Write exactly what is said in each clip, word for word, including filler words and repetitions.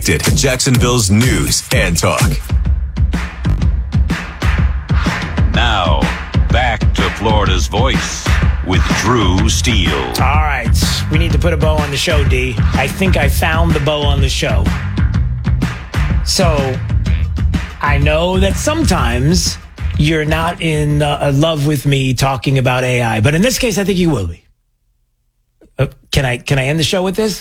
connected to Jacksonville's news and talk. Now, back to Florida's Voice with Drew Steele. All right. We need to put a bow on the show, D. I think I found the bow on the show. So, I know that sometimes you're not in uh, love with me talking about A I, but in this case, I think you will be. Uh, can I can I end the show with this?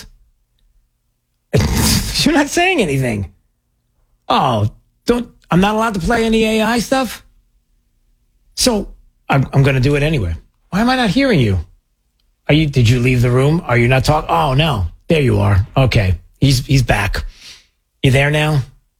You're not saying anything. Oh, don't! I'm not allowed to play any A I stuff. So I'm I'm going to do it anyway. Why am I not hearing you? Are you? Did you leave the room? Are you not talking? Oh no, there you are. Okay, he's he's back. You there now?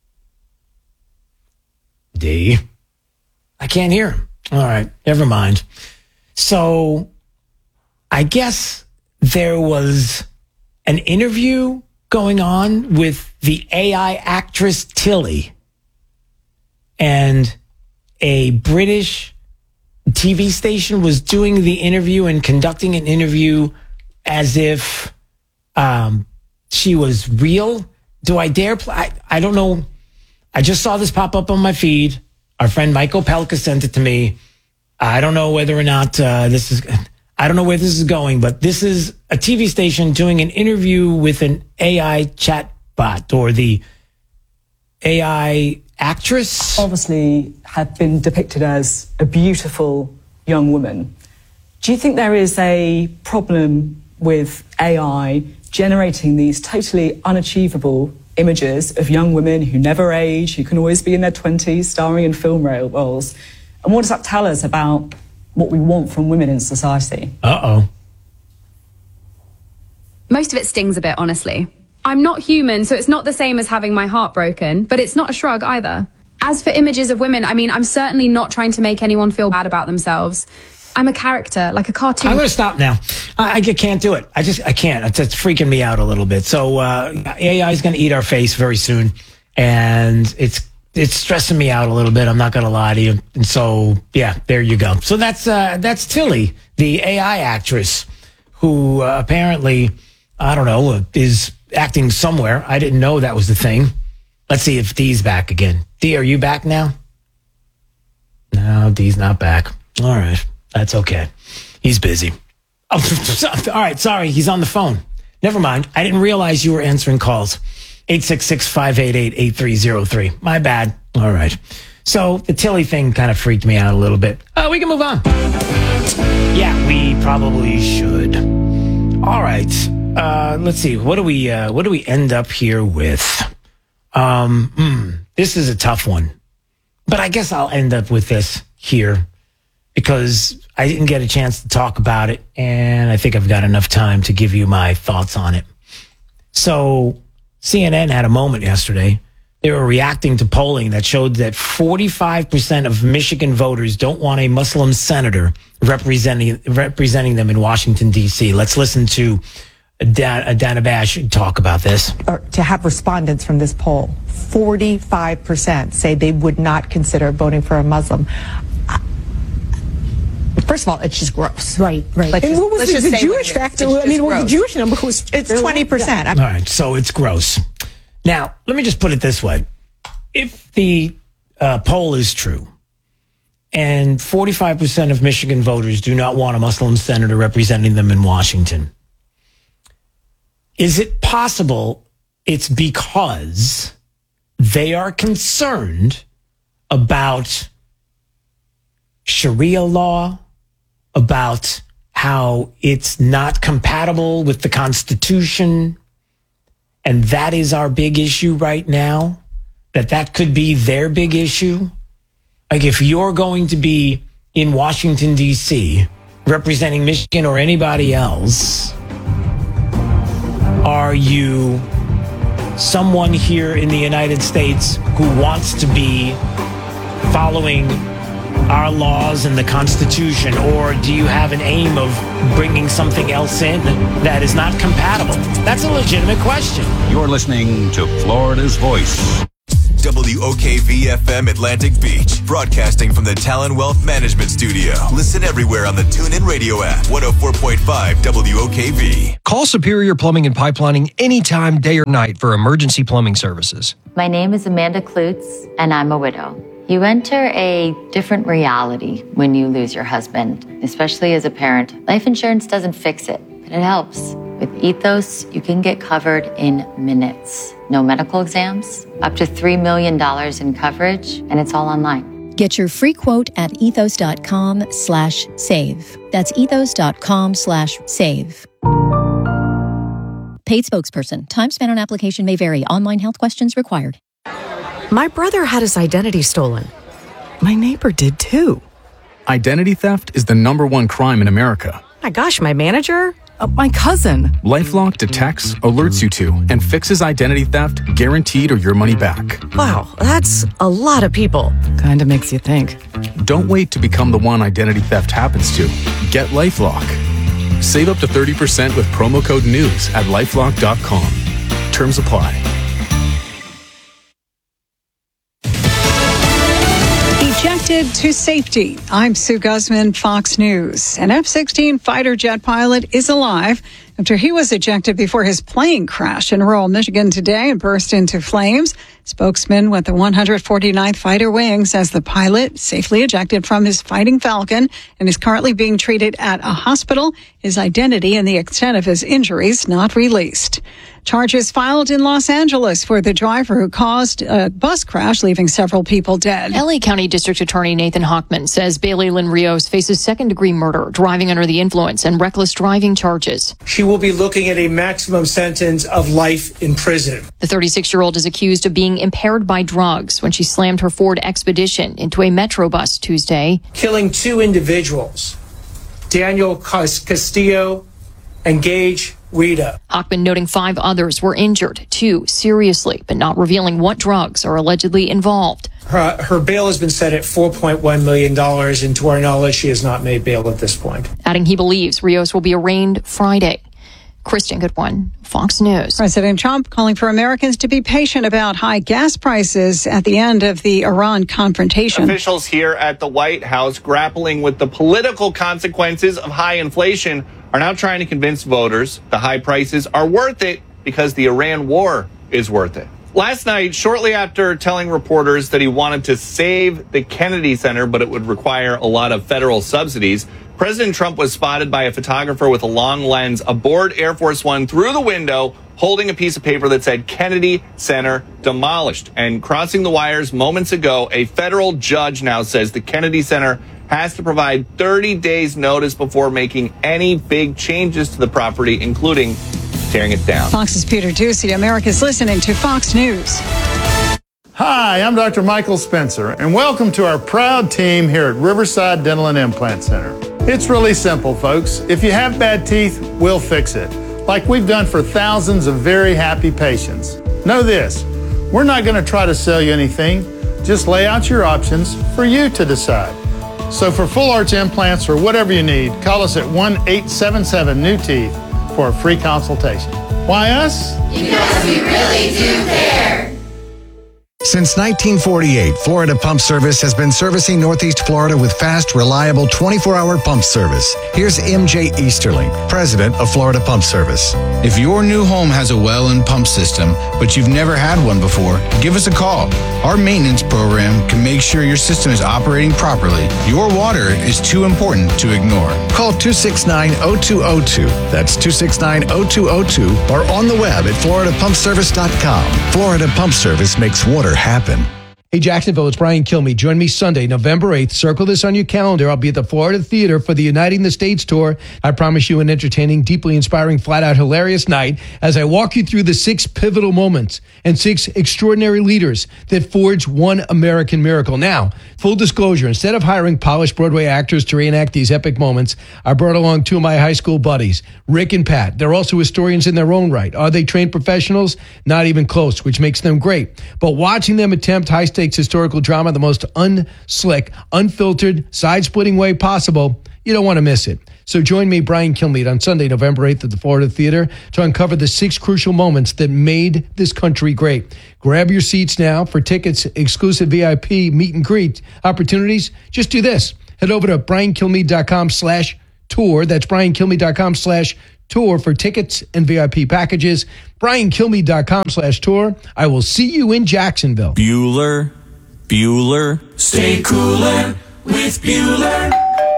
D. I can't hear him. All right, never mind. So I guess there was an interview going on with the A I actress Tilly, and a British T V station was doing the interview and conducting an interview as if um, she was real. Do I dare play? I, I don't know. I just saw this pop up on my feed. Our friend Michael Pelka sent it to me. I don't know whether or not uh, this is... I don't know where this is going, but this is a T V station doing an interview with an A I chatbot, or the A I actress. Obviously had been depicted as a beautiful young woman. Do you think there is a problem with A I generating these totally unachievable images of young women who never age, who can always be in their twenties, starring in film roles? And what does that tell us about what we want from women in society? Uh-oh. Most of it stings a bit, honestly. I'm not human, so it's not the same as having my heart broken, but it's not a shrug either. As for images of women, I mean, I'm certainly not trying to make anyone feel bad about themselves. I'm a character, like a cartoon. I'm going to stop now. I, I can't do it. I just, I can't. It's, it's freaking me out a little bit. So uh, A I is going to eat our face very soon, and it's it's stressing me out a little bit. I'm not going to lie to you. And so, yeah, there you go. So that's uh, that's Tilly, the A I actress, who uh, apparently, I don't know, is acting somewhere. I didn't know that was the thing. Let's see if Dee's back again. Dee, are you back now? No, Dee's not back. All right. That's okay. He's busy. Oh, all right. Sorry. He's on the phone. Never mind. I didn't realize you were answering calls. eight six six, five eight eight, eight three zero three. My bad. All right. So the Tilly thing kind of freaked me out a little bit. Uh, we can move on. Yeah, we probably should. All right. Uh, let's see. What do we, uh, what do we end up here with? Um, mm, this is a tough one, but I guess I'll end up with this here, because I didn't get a chance to talk about it, and I think I've got enough time to give you my thoughts on it. So C N N had a moment yesterday. They were reacting to polling that showed that forty-five percent of Michigan voters don't want a Muslim senator representing representing them in Washington, D C. Let's listen to Dan, Dana Bash talk about this. Or to have respondents from this poll, forty-five percent say they would not consider voting for a Muslim. First of all, it's just gross. Right, right. Let's and just, what was let's the, just the say Jewish factor? I mean, well, the Jewish number was... It's twenty percent. All right, so it's gross. Now, let me just put it this way. If the uh, poll is true, and forty-five percent of Michigan voters do not want a Muslim senator representing them in Washington, is it possible it's because they are concerned about Sharia law, about how it's not compatible with the Constitution, and that is our big issue right now, that that could be their big issue? Like, if you're going to be in Washington, D C, representing Michigan or anybody else, are you someone here in the United States who wants to be following our laws and the Constitution, or do you have an aim of bringing something else in that is not compatible? That's a legitimate question. You're listening to Florida's Voice. W O K V F M Atlantic Beach, broadcasting from the Talon Wealth Management Studio. Listen everywhere on the TuneIn Radio app. one oh four point five W O K V. Call Superior Plumbing and Pipelining anytime, day or night, for emergency plumbing services. My name is Amanda Klutz, and I'm a widow. You enter a different reality when you lose your husband, especially as a parent. Life insurance doesn't fix it, but it helps. With Ethos, you can get covered in minutes. No medical exams, up to three million dollars in coverage, and it's all online. Get your free quote at ethos.com slash save. That's ethos.com slash save. Paid spokesperson. Time spent on application may vary. Online health questions required. My brother had his identity stolen. My neighbor did too. Identity theft is the number one crime in America. My gosh, my manager? Uh, my cousin. LifeLock detects, alerts you to, and fixes identity theft, guaranteed or your money back. Wow, that's a lot of people. Kinda makes you think. Don't wait to become the one identity theft happens to. Get LifeLock. Save up to thirty percent with promo code NEWS at lifelock dot com. Terms apply. Ejected to safety. I'm Sue Guzman, Fox News. An F sixteen fighter jet pilot is alive after he was ejected before his plane crashed in rural Michigan today and burst into flames. Spokesman with the one hundred forty-ninth Fighter Wing says the pilot safely ejected from his Fighting Falcon and is currently being treated at a hospital. His identity and the extent of his injuries not released. Charges filed in Los Angeles for the driver who caused a bus crash, leaving several people dead. L A County District Attorney Nathan Hochman says Bailey Lynn Rios faces second-degree murder, driving under the influence, and reckless driving charges. She will be looking at a maximum sentence of life in prison. The thirty-six-year-old is accused of being impaired by drugs when she slammed her Ford Expedition into a Metro bus Tuesday, killing two individuals, Daniel Castillo and Gage Rita. Hochman noting five others were injured, two seriously, but not revealing what drugs are allegedly involved. Her, her bail has been set at four point one million dollars, and to our knowledge, she has not made bail at this point. Adding he believes Rios will be arraigned Friday. Kristen Goodwin, Fox News. President Trump calling for Americans to be patient about high gas prices at the end of the Iran confrontation. Officials here at the White House grappling with the political consequences of high inflation are now trying to convince voters the high prices are worth it because the Iran war is worth it. Last night, shortly after telling reporters that he wanted to save the Kennedy Center, but it would require a lot of federal subsidies, President Trump was spotted by a photographer with a long lens aboard Air Force One through the window, holding a piece of paper that said Kennedy Center demolished. And crossing the wires moments ago, a federal judge now says the Kennedy Center has to provide thirty days notice before making any big changes to the property, including tearing it down. Fox's Peter Ducey. America's listening to Fox News. Hi, I'm Doctor Michael Spencer, and welcome to our proud team here at Riverside Dental and Implant Center. It's really simple, folks. If you have bad teeth, we'll fix it, like we've done for thousands of very happy patients. Know this, we're not going to try to sell you anything, just lay out your options for you to decide. So for full arch implants or whatever you need, call us at one eight seven seven new teeth for a free consultation. Why us? Because we really do care. Since nineteen forty-eight, Florida Pump Service has been servicing Northeast Florida with fast, reliable twenty-four hour pump service. Here's M J Easterling, president of Florida Pump Service. If your new home has a well and pump system, but you've never had one before, give us a call. Our maintenance program can make sure your system is operating properly. Your water is too important to ignore. Call two six nine, zero two zero two. That's two six nine, zero two zero two or on the web at florida pump service dot com. Florida Pump Service makes water happen. Hey, Jacksonville, it's Brian Kilmeade. Join me Sunday, November eighth. Circle this on your calendar. I'll be at the Florida Theater for the Uniting the States tour. I promise you an entertaining, deeply inspiring, flat-out hilarious night as I walk you through the six pivotal moments and six extraordinary leaders that forged one American miracle. Now, full disclosure, instead of hiring polished Broadway actors to reenact these epic moments, I brought along two of my high school buddies, Rick and Pat. They're also historians in their own right. Are they trained professionals? Not even close, which makes them great. But watching them attempt high-stakes historical drama the most unslick, unfiltered, side-splitting way possible, you don't want to miss it. So join me, Brian Kilmeade, on Sunday, November eighth at the Florida Theater to uncover the six crucial moments that made this country great. Grab your seats now. For tickets, exclusive V I P meet and greet opportunities, just do this. Head over to briankilmeade.com slash tour. That's briankilmeade.com slash tour for tickets and V I P packages. briankilmeade.com slash tour. I will see you in Jacksonville. Bueller, Bueller. Stay cooler with Bueller.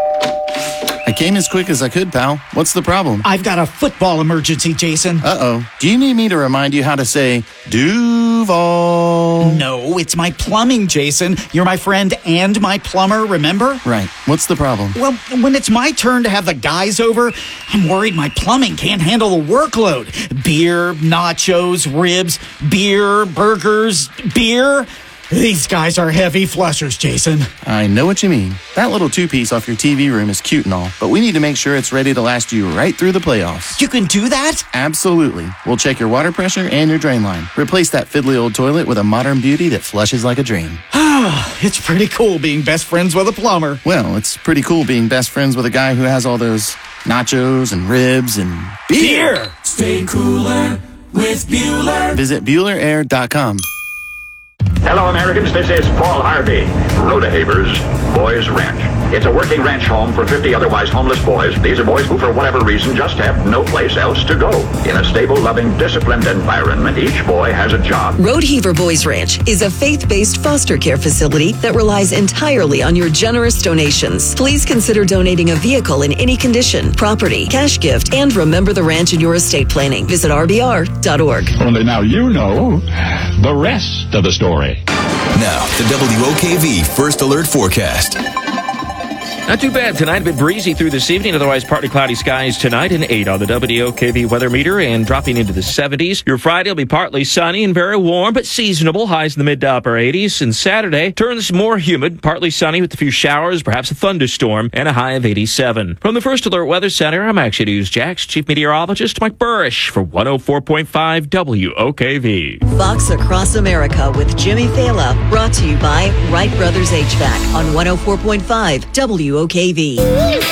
I came as quick as I could, pal. What's the problem? I've got a football emergency, Jason. Uh-oh. Do you need me to remind you how to say Duval? No, it's my plumbing, Jason. You're my friend and my plumber, remember? Right. What's the problem? Well, when it's my turn to have the guys over, I'm worried my plumbing can't handle the workload. Beer, nachos, ribs, beer, burgers, beer. These guys are heavy flushers, Jason. I know what you mean. That little two-piece off your T V room is cute and all, but we need to make sure it's ready to last you right through the playoffs. You can do that? Absolutely. We'll check your water pressure and your drain line. Replace that fiddly old toilet with a modern beauty that flushes like a dream. It's pretty cool being best friends with a plumber. Well, it's pretty cool being best friends with a guy who has all those nachos and ribs and beer. beer. Stay cooler with Bueller. Visit Bueller Air dot com. Hello, Americans. This is Paul Harvey. Rodehaver's Boys Ranch. It's a working ranch home for fifty otherwise homeless boys. These are boys who, for whatever reason, just have no place else to go. In a stable, loving, disciplined environment, each boy has a job. Rodeheaver Boys Ranch is a faith-based foster care facility that relies entirely on your generous donations. Please consider donating a vehicle in any condition, property, cash gift, and remember the ranch in your estate planning. Visit R B R dot org. Only now you know the rest of the story. Now, the W O K V First Alert Forecast. Not too bad tonight. A bit breezy through this evening. Otherwise, partly cloudy skies tonight. An eight on the W O K V weather meter and dropping into the seventies. Your Friday will be partly sunny and very warm, but seasonable. Highs in the mid to upper eighties. And Saturday turns more humid, partly sunny with a few showers, perhaps a thunderstorm, and a high of eighty-seven. From the First Alert Weather Center, I'm Action News Jax Chief Meteorologist Mike Burrish for one oh four point five W O K V. Fox Across America with Jimmy Fala, brought to you by Wright Brothers H V A C on one oh four point five W O K V.